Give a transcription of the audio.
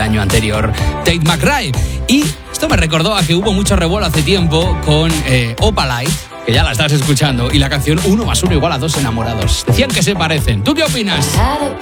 del año anterior, Tate McRae. Y esto me recordó a que hubo mucho revuelo hace tiempo con Opalite, que ya la estás escuchando, y la canción 1 + 1 = 2 enamorados. Decían que se parecen. ¿Tú qué opinas?